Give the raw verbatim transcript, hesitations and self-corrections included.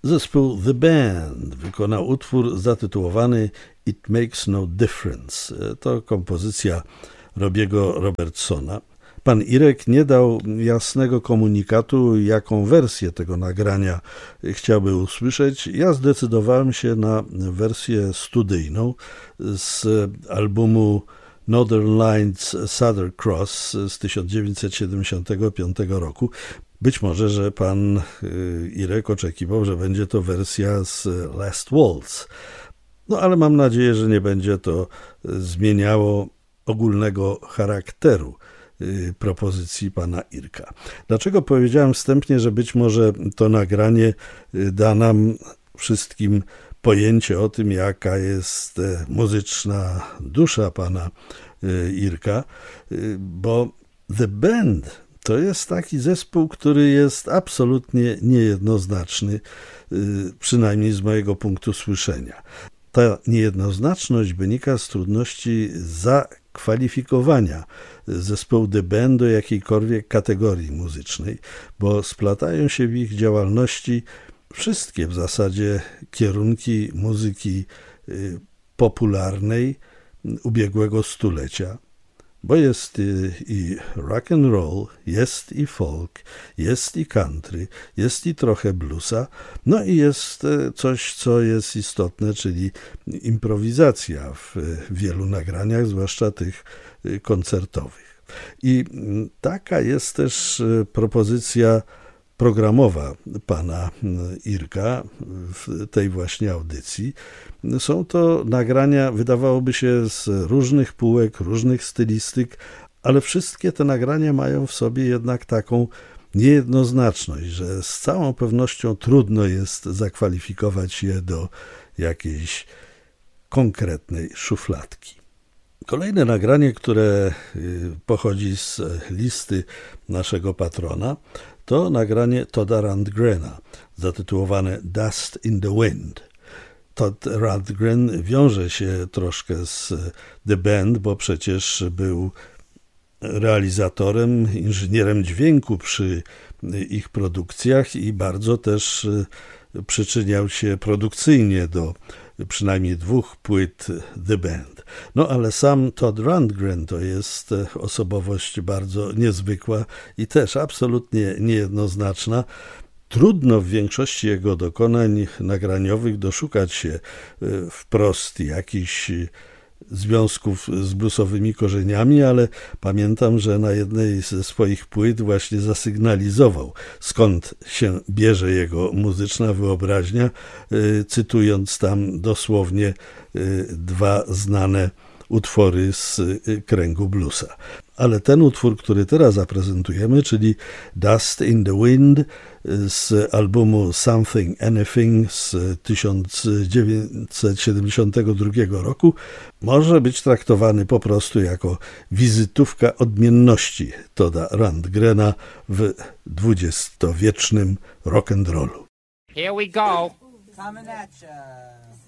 Zespół The Band wykonał utwór zatytułowany It Makes No Difference. To kompozycja Robiego Robertsona. Pan Irek nie dał jasnego komunikatu, jaką wersję tego nagrania chciałby usłyszeć. Ja zdecydowałem się na wersję studyjną z albumu Northern Lights Southern Cross z tysiąc dziewięćset siedemdziesiątego piątego roku. Być może, że pan Irek oczekiwał, że będzie to wersja z Last Waltz. No ale mam nadzieję, że nie będzie to zmieniało ogólnego charakteru propozycji pana Irka. Dlaczego powiedziałem wstępnie, że być może to nagranie da nam wszystkim pojęcie o tym, jaka jest muzyczna dusza pana Irka, bo The Band to jest taki zespół, który jest absolutnie niejednoznaczny, przynajmniej z mojego punktu słyszenia. Ta niejednoznaczność wynika z trudności zakwalifikowania zespołu The Band do jakiejkolwiek kategorii muzycznej, bo splatają się w ich działalności wszystkie w zasadzie kierunki muzyki popularnej ubiegłego stulecia. Bo jest i rock and roll, jest i folk, jest i country, jest i trochę bluesa, no i jest coś, co jest istotne, czyli improwizacja w wielu nagraniach, zwłaszcza tych koncertowych. I taka jest też propozycja programowa pana Irka w tej właśnie audycji. Są to nagrania, wydawałoby się, z różnych półek, różnych stylistyk, ale wszystkie te nagrania mają w sobie jednak taką niejednoznaczność, że z całą pewnością trudno jest zakwalifikować je do jakiejś konkretnej szufladki. Kolejne nagranie, które pochodzi z listy naszego patrona, to nagranie Todda Rundgrena, zatytułowane Dust in the Wind. Todd Rundgren wiąże się troszkę z The Band, bo przecież był realizatorem, inżynierem dźwięku przy ich produkcjach i bardzo też przyczyniał się produkcyjnie do przynajmniej dwóch płyt The Band. No ale sam Todd Rundgren to jest osobowość bardzo niezwykła i też absolutnie niejednoznaczna. Trudno w większości jego dokonań nagraniowych doszukać się wprost jakichś związków z bluesowymi korzeniami, ale pamiętam, że na jednej ze swoich płyt właśnie zasygnalizował, skąd się bierze jego muzyczna wyobraźnia, cytując tam dosłownie dwa znane utwory z kręgu bluesa. Ale ten utwór, który teraz zaprezentujemy, czyli Dust in the Wind z albumu Something Anything z tysiąc dziewięćset siedemdziesiątego drugiego roku, może być traktowany po prostu jako wizytówka odmienności Todda Rundgrena w dwudziestowiecznym rock'n'rollu. Here we go. Coming at ya.